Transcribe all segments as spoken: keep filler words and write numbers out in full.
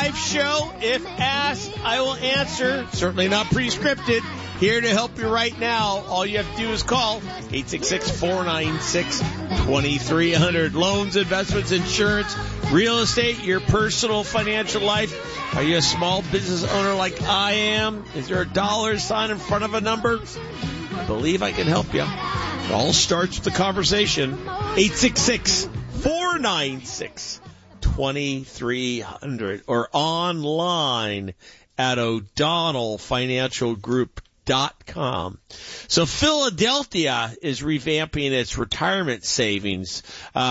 live show. If asked, I will answer. Certainly not pre-scripted. Here to help you right now. All you have to do is call eight six six, four nine six, two three zero zero. Loans, investments, insurance, real estate, your personal financial life. Are you a small business owner like I am? Is there a dollar sign in front of a number? I believe I can help you. It all starts with the conversation. eight six six, four nine six, two three zero zero or online at O'Donnell Financial Group dot com. So Philadelphia is revamping its retirement savings.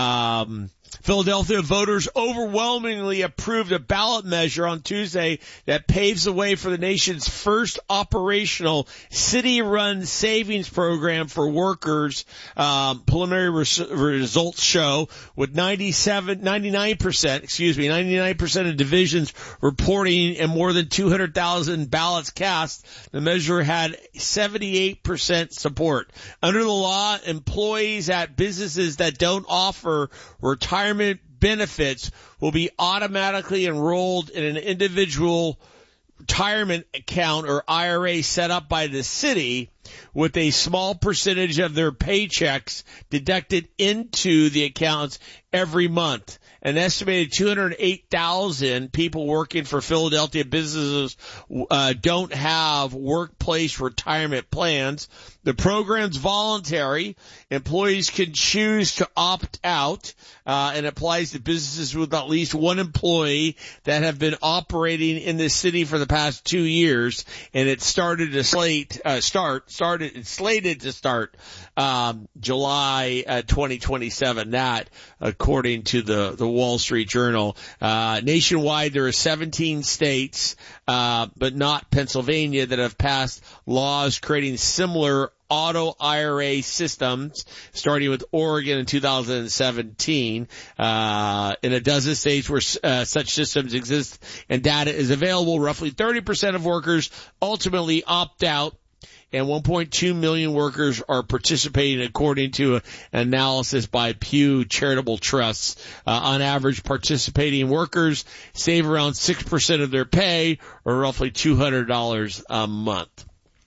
Um, Philadelphia voters overwhelmingly approved a ballot measure on Tuesday that paves the way for the nation's first operational city-run savings program for workers. Um, preliminary res- results show with ninety-seven, ninety-nine percent, excuse me, ninety-nine percent of divisions reporting and more than two hundred thousand ballots cast. The measure had seventy-eight percent support. Under the law, employees at businesses that don't offer retirement benefits will be automatically enrolled in an individual retirement account or I R A set up by the city with a small percentage of their paychecks deducted into the accounts every month. An estimated two hundred eight thousand people working for Philadelphia businesses uh, don't have workplace retirement plans. The program's voluntary. Employees can choose to opt out, uh, and applies to businesses with at least one employee that have been operating in the city for the past two years. And it started to slate, uh, start, started, it's slated to start, um, July, uh, twenty twenty-seven. That, according to the, the Wall Street Journal. Uh, nationwide, there are seventeen states, uh, but not Pennsylvania, that have passed laws creating similar auto I R A systems, starting with Oregon in two thousand seventeen. Uh, in a dozen states where uh, such systems exist and data is available, roughly thirty percent of workers ultimately opt out, and one point two million workers are participating, according to an analysis by Pew Charitable Trusts. Uh, on average, participating workers save around six percent of their pay, or roughly two hundred dollars a month.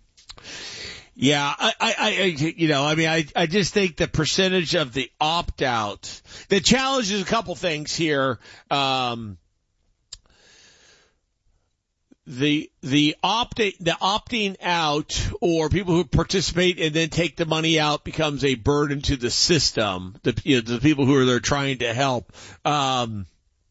Yeah, I, I, I, you know, I mean, I, I just think the percentage of the opt-out, the challenge is a couple things here. Um, the, the opting, the opting out, or people who participate and then take the money out, becomes a burden to the system, the, you know, the people who are there trying to help. Um,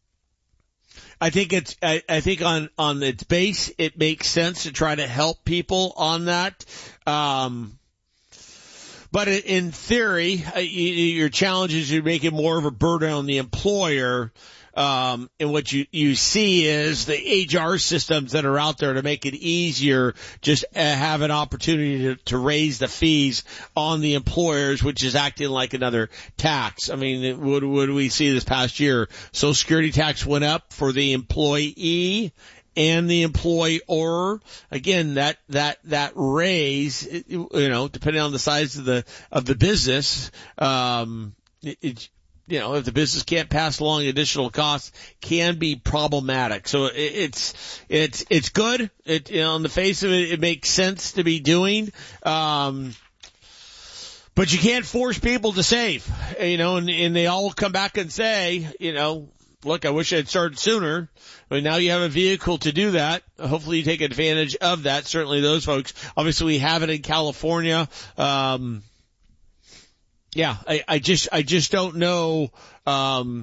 I think it's, I, I think on, on its base, it makes sense to try to help people on that. Um, but in theory, your challenge is you make it more of a burden on the employer. Um, and what you, you see is the H R systems that are out there to make it easier, just uh, have an opportunity to, to raise the fees on the employers, which is acting like another tax. I mean, what, what do we see this past year? Social Security tax went up for the employee and the employer. Again, that, that, that raise, you know, depending on the size of the, of the business, um, it, it you know, if the business can't pass along additional costs, can be problematic. So it, it's, it's, it's good. It, you know, on the face of it, it makes sense to be doing. Um, but you can't force people to save, you know, and, and they all come back and say, you know, look, I wish I had started sooner. But now you have a vehicle to do that. Hopefully you take advantage of that. Certainly those folks. Obviously we have it in California. Um, Yeah, I, I just, I just don't know, um,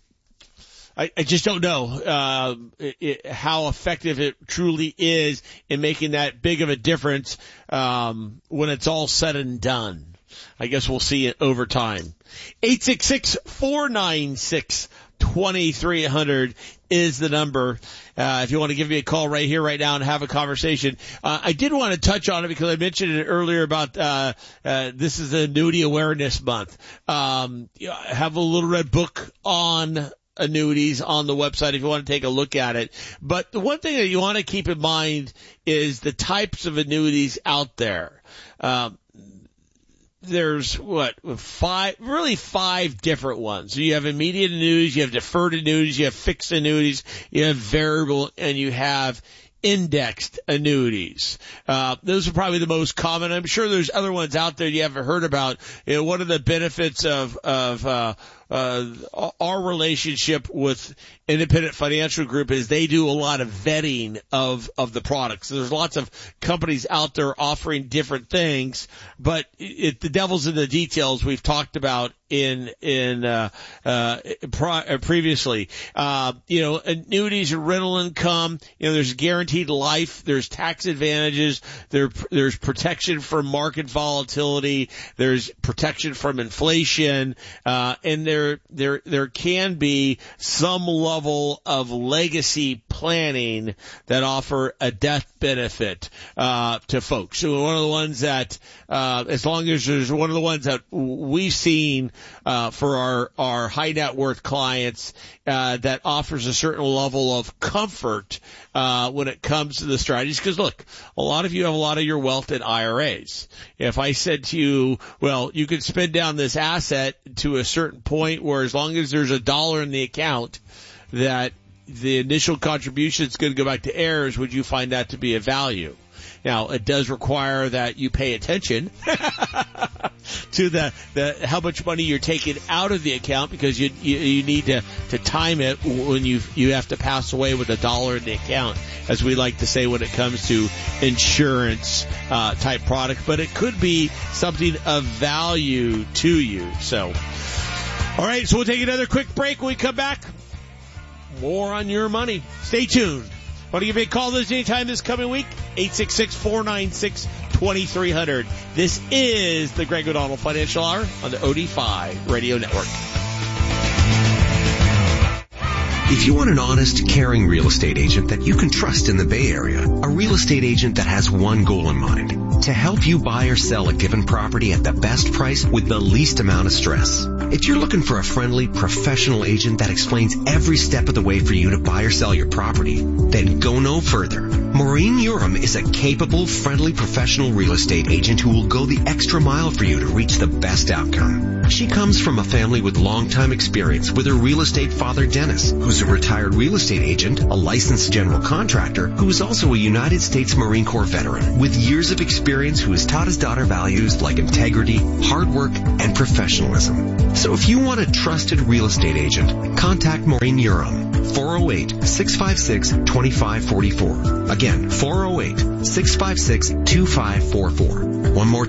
I, I just don't know, uh, it, it, how effective it truly is in making that big of a difference, um, when it's all said and done. I guess we'll see it over time. eight six six, four nine six, two three zero zero is the number. Uh, if you want to give me a call right here, right now, and have a conversation. Uh, I did want to touch on it because I mentioned it earlier about, uh, uh, this is Annuity Awareness Month. Um, I have a little red book on annuities on the website if you want to take a look at it. But the one thing that you want to keep in mind is the types of annuities out there. Um, there's what five, really five different ones. So you have immediate annuities, you have deferred annuities, you have fixed annuities, you have variable, and you have indexed annuities. Uh, those are probably the most common. I'm sure there's other ones out there you haven't heard about. You know, what are the benefits of, of, uh, uh, our relationship with Independent Financial Group is they do a lot of vetting of, of the products. There's lots of companies out there offering different things, but it, the devil's in the details we've talked about in, in, uh, uh, pri- previously. Uh, you know, annuities and rental income, you know, there's guaranteed life, there's tax advantages, there, there's protection from market volatility, there's protection from inflation, uh, and there There, there, there can be some level of legacy planning that offer a death benefit, uh, to folks. So one of the ones that, uh, as long as there's one of the ones that we've seen, uh, for our, our high net worth clients, uh, that offers a certain level of comfort, uh, when it comes to the strategies. Cause look, a lot of you have a lot of your wealth in I R As. If I said to you, well, you could spend down this asset to a certain point where as long as there's a dollar in the account that the initial contribution is going to go back to heirs, would you find that to be a value? Now, it does require that you pay attention to the, the how much money you're taking out of the account, because you you, you need to, to time it when you you have to pass away with a dollar in the account, as we like to say when it comes to insurance uh, type product. But it could be something of value to you. So, all right, so we'll take another quick break. When we come back, more on your money. Stay tuned. Want to give me a call this anytime this coming week? eight six six, four nine six, two three zero zero. This is the Greg O'Donnell Financial Hour on the O D five Radio Network. If you want an honest, caring real estate agent that you can trust in the Bay Area, a real estate agent that has one goal in mind, to help you buy or sell a given property at the best price with the least amount of stress. If you're looking for a friendly, professional agent that explains every step of the way for you to buy or sell your property, then go no further. Maureen Urim is a capable, friendly, professional real estate agent who will go the extra mile for you to reach the best outcome. She comes from a family with long-time experience with her real estate father, Dennis, who's a retired real estate agent, a licensed general contractor, who is also a United States Marine Corps veteran with years of experience, who has taught his daughter values like integrity, hard work, and professionalism. So if you want a trusted real estate agent, contact Maureen Urim, four oh eight, six five six, two five four four. Again, four oh eight, six five six, two five four four. One more